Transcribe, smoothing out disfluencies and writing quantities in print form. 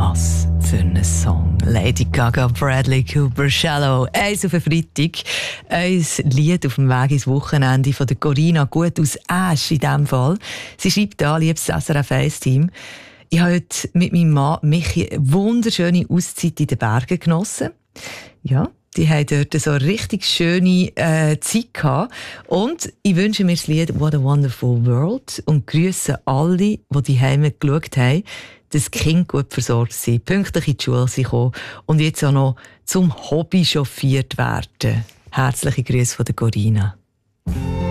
Was für ein Song. Lady Gaga, Bradley Cooper, Shallow. Eins auf den Freitag. Ein Lied auf dem Weg ins Wochenende von der Corinna, gut aus Asch in diesem Fall. Sie schreibt da, liebes SRF 1-Team, ich habe heute mit meinem Mann Michi eine wunderschöne Auszeit in den Bergen genossen. Ja, die haben dort so eine richtig schöne Zeit gehabt. Und ich wünsche mir das Lied «What a Wonderful World» und grüße alle, die daheim geschaut haben, dass die Kinder gut versorgt sind, pünktlich in die Schule sind gekommen und jetzt auch noch zum Hobby chauffiert werden. Herzliche Grüße von der Corinna.